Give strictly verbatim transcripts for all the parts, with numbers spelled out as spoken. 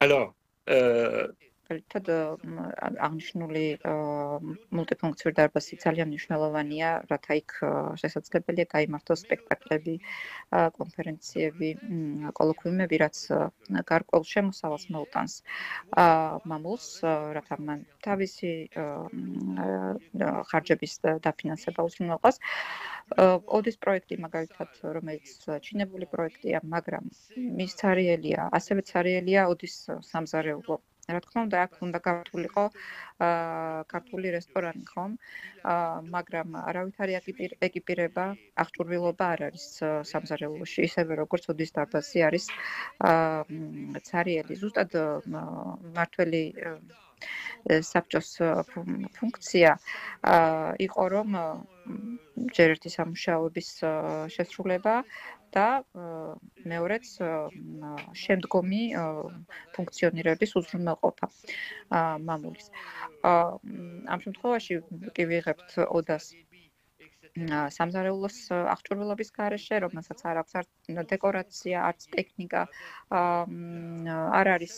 Alors, euh, Tad აღნიშნული მულტიფუნქციური დარბაზი ძალიან მნიშვნელოვანია, რათა იქ შესაძლებელია გაიმართოს სპექტაკლები, კონფერენციები, კოლოკვიუმები, რაც გარკვეულ შემოსავალს მოუტანს მამულს, რათა მან თავისი ხარჯების დაფინანსება უზრუნველყოს. ოდის პროექტი მაგალითად, რომელიც ჩინებული პროექტია, მაგრამ მის ცარიელია, ასევე ცარიელია ოდის სამზარეულო. რა თქმა უნდა, აქ უნდა გართულიყო ქართული რესტორანი, ხომ? მაგრამ არავითარი ეკიპირება, აღჭურვილობა არ არის სამზარეულოში, ისევე როგორც ოდის დარბაზი არის ცარიელი. ზუსტად მმართველი საბჭოს ფუნქცია იყო, რომ ჯერ ერთი სამუშაოების შესრულება და მეორეც შემდგომი ფუნქციონირების უზრუნველყოფა მამულის. ამ შემთხვევაში კი ვიღებთ ოდას სამზარეულოს აღჭურვილობის გარეშე, რომელსაც არ აქვს არც დეკორაცია, არც ტექნიკა, არ არის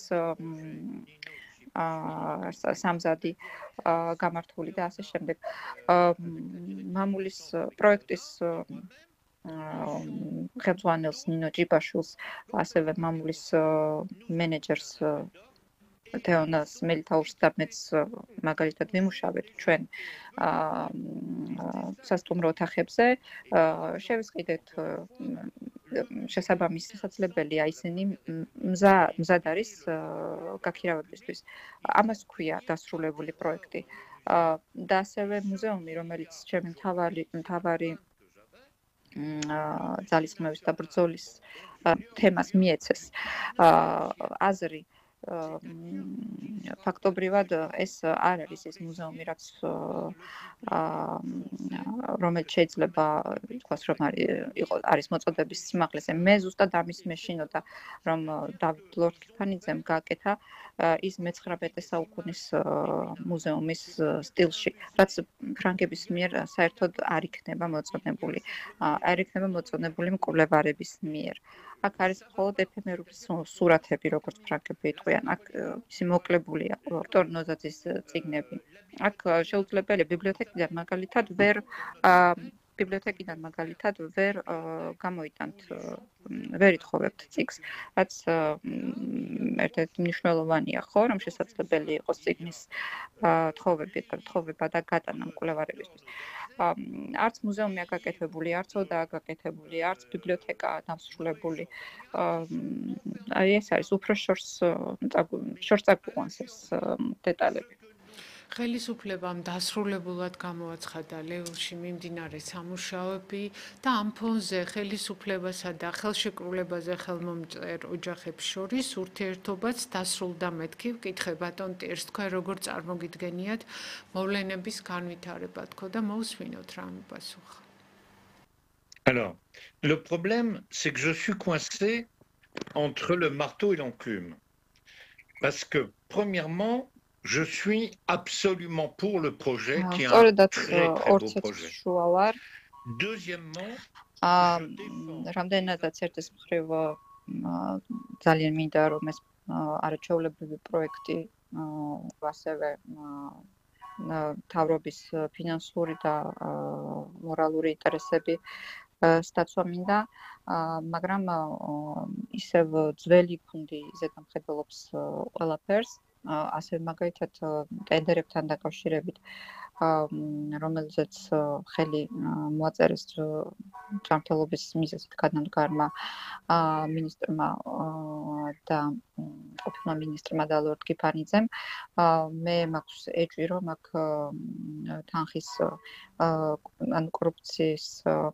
სამზადი გამართული და ასე შემდეგ. მამულის პროექტის ხელმძღვანელს ნინო ჭიბაშვილს, ასევე მამულის მენეჯერს თეონას მელითაურს და მეც მაგალითად ვიმუშავეთ ჩვენ სასტუმრო ოთახებზე, შევისყიდეთ შესაბამის შესაძლებელია ისინი მზად არის გაქირავებისთვის. ამას ქვია დასრულებული პროექტი. და ასევე მუზეუმი, რომელიც ჩემი მთავარი მთავარი ძალისხმევის და ბრძოლის თემას მიეცეს აზრი. ფაქტობრივად ეს არ არის ის მუზეუმი, რაც რომელიც შეიძლება ითქვას, რომ არის მოწოდების სიმაღლეზე. მე ზუსტად ამის მეშინოდა, რომ დავით ლორთქიფანიძემ გააკეთა ის მეცხრამეტე საუკუნის მუზეუმის სტილში, რაც ფრანგების მიერ საერთოდ არ იქნება მოწონებული, არ იქნება მოწონებული მკვლევარების მიერ. აქ არის მხოლოდ ეფემერული სურათები, როგორც ფრანგები იტყვიან, აქ ისი მოკლებულია ვიქტორ ნოზაძის წიგნები. აქ შეუძლებელია ბიბლიოთეკიდან მაგალითად ვერ ბიბლიოთეკიდან მაგალითად ვერ გამოიტანთ, ვერ ითხოვებთ წიგნს, რაც ერთ-ერთი მნიშვნელოვანია, ხო, რომ შესაძლებელი იყოს წიგნის თხოვება და გატანა მკვლევარებისთვის. არც მუზეუმია გაკეთებული, არც ოდაა გაკეთებული, არც ბიბლიოთეკაა დამსრულებული. აი ეს არის უფრო შორს შორს წაგვიყვანს ეს დეტალები. ხელისუფლებამ დასრულებულად გამოაცხადა ლევილში მიმდინარე სამუშაოები და ამ ფონზე ხელისუფლებასა და ხელშეკრულებაზე ხელმომწერ ოჯახებს შორის ურთიერთობაც დასრულდა. მეთქი ვკითხე ბატონ ტირს, თქვენ როგორ წარმოგიდგენიათ მოვლენების განვითარება, თქო და მოусმინოთ რა მიპასუხა. Alors, le problème, c'est que je suis coincé entre le marteau et l'enclume. Parce que, premièrement, je suis absolument pour le projet qui est un très très beau projet. Deuxièmement, რამდენადაც ერთის მხრივ ძალიან მინდა რომ ეს არაჩვეულებრივი პროექტი ასევე თავრობის ფინანსური და მორალური ინტერესები სტაცვა მინდა, მაგრამ ისევ ძველი გუნდი ზედამხედველობს ყველაფერს. ასე მაგალითად ტენდერებთან დაკავშირებით, რომელზეც ხელი მოაწერეს ჯანმრთელობის მიზეზით განადგარმა მინისტრმა და ყოფილმა მინისტრმა და ლორთქიფანიძემ, მე მაქვს ეჭვი, რომ აქ თანხის ან კორუფციის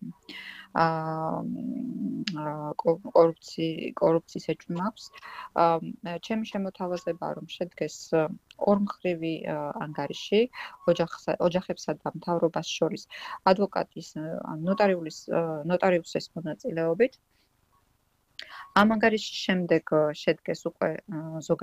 კორუფციის ეჭვი მაქვს. ჩემი შემოთავაზებაა, რომ შედგეს ორმხრივი ანგარიში ოჯახებსა და მთავრობას შორის ადვოკატის ან ნოტარიუსის მონაწილეობით. ამ ანგარიშის შემდეგ შედგეს უკვე